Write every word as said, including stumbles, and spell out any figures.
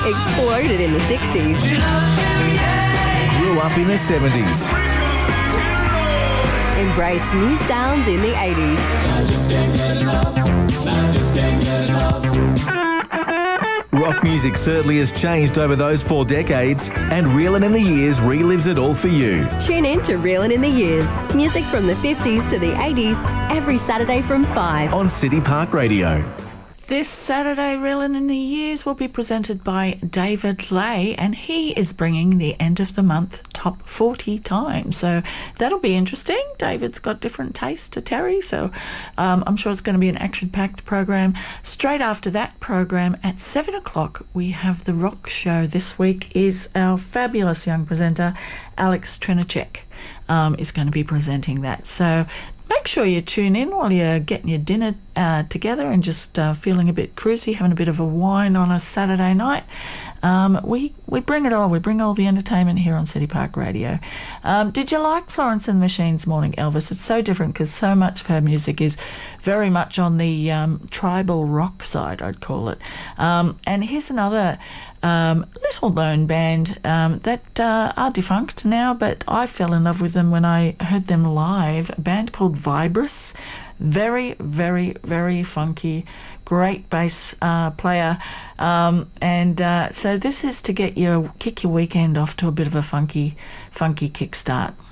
Exploded in the sixties. Grew up in the seventies. Embraced new sounds in the eighties. I just can't get enough. I just can't get enough. Rock music certainly has changed over those four decades, and Reelin' in the Years relives it all for you. Tune in to Reelin' in the Years. Music from the fifties to the eighties, every Saturday from five. On City Park Radio. This Saturday, Reelin' in the Years will be presented by David Lay, and he is bringing the end of the month top forty times. So that'll be interesting. David's got different tastes to Terry, so um, I'm sure it's going to be an action-packed program. Straight after that program, at seven o'clock, we have The Rock Show. This week is our fabulous young presenter, Alex Trinacek, um, is going to be presenting that. So make sure you tune in while you're getting your dinner uh, together and just uh, feeling a bit cruisy, having a bit of a wine on a Saturday night. Um, we we bring it all. We bring all the entertainment here on City Park Radio. Um, did you like Florence and the Machine's Morning Elvis? It's so different because so much of her music is very much on the um, tribal rock side, I'd call it. Um, and here's another um, little-known band um, that uh, are defunct now, but I fell in love with them when I heard them live. A band called Vibrus. Very, very, very funky, great bass uh, player, um, and uh, so this is to get your kick your weekend off to a bit of a funky, funky kickstart.